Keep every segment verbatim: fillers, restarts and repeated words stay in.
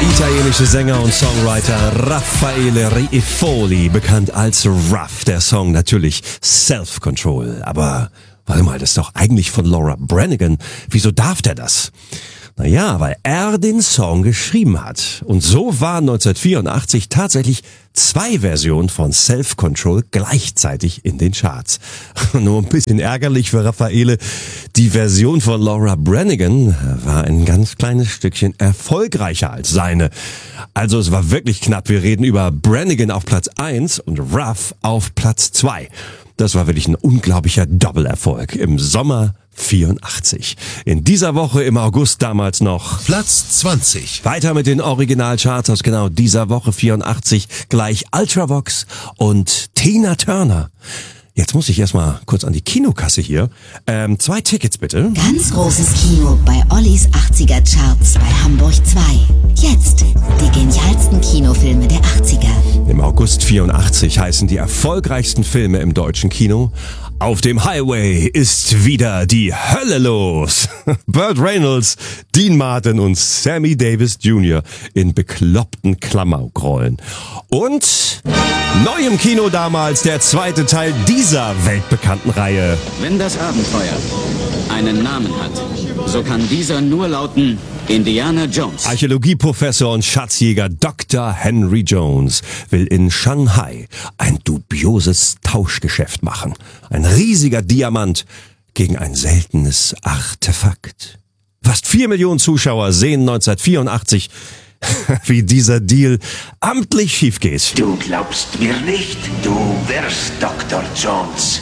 italienische Sänger und Songwriter Raffaele Riefoli, bekannt als Ruff. Der Song natürlich Self Control. Aber warte mal, das ist doch eigentlich von Laura Branigan. Wieso darf der das? Naja, weil er den Song geschrieben hat. Und so waren neunzehnhundertvierundachtzig tatsächlich zwei Versionen von Self Control gleichzeitig in den Charts. Nur ein bisschen ärgerlich für Raffaele. Die Version von Laura Branigan war ein ganz kleines Stückchen erfolgreicher als seine. Also es war wirklich knapp. Wir reden über Branigan auf Platz eins und Ruff auf Platz zwei. Das war wirklich ein unglaublicher Doppel-Erfolg im Sommer vierundachtzig. In dieser Woche im August damals noch Platz zwanzig. Weiter mit den Originalcharts aus genau dieser Woche vierundachtzig. Gleich Ultravox und Tina Turner. Jetzt muss ich erstmal kurz an die Kinokasse hier. Ähm, zwei Tickets bitte. Ganz großes Kino bei Ollis achtziger Charts bei Hamburg zwei. Jetzt die genialsten Kinofilme der achtziger. Im August vierundachtzig heißen die erfolgreichsten Filme im deutschen Kino: Auf dem Highway ist wieder die Hölle los. Burt Reynolds, Dean Martin und Sammy Davis Junior in bekloppten Klamaukrollen. Und neu im Kino damals der zweite Teil dieser weltbekannten Reihe. Wenn das Abenteuer einen Namen hat, so kann dieser nur lauten Indiana Jones. Archäologieprofessor und Schatzjäger Doktor Henry Jones will in Shanghai ein dubioses Tauschgeschäft machen. Ein riesiger Diamant gegen ein seltenes Artefakt. Fast vier Millionen Zuschauer sehen neunzehnhundertvierundachtzig, wie dieser Deal amtlich schief geht. Du glaubst mir nicht, du wirst Doktor Jones.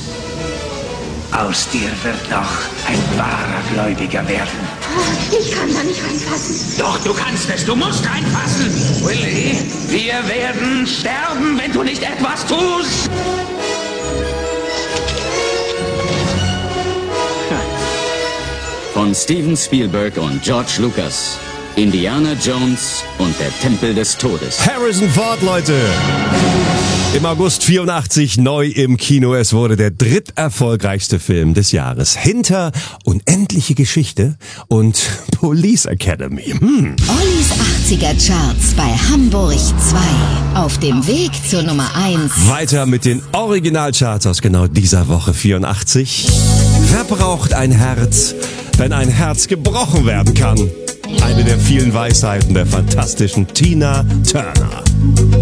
Aus dir wird noch ein wahrer Gläubiger werden. Ich kann da nicht reinpassen. Doch, du kannst es, du musst reinpassen. Willy, wir werden sterben, wenn du nicht etwas tust. Von Steven Spielberg und George Lucas. Indiana Jones und der Tempel des Todes. Harrison Ford, Leute! Im August vierundachtzig neu im Kino. Es wurde der dritterfolgreichste Film des Jahres. Hinter Unendliche Geschichte und Police Academy. Hm. Ollis achtziger Charts bei Hamburg zwei. Auf dem Weg zur Nummer eins. Weiter mit den Originalcharts aus genau dieser Woche vierundachtzig. Wer braucht ein Herz, wenn ein Herz gebrochen werden kann? Eine der vielen Weisheiten der fantastischen Tina Turner.